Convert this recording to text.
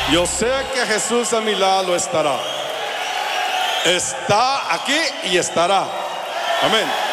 Yo sé que Jesús a mi lado estará. Está aquí y estará. Amén.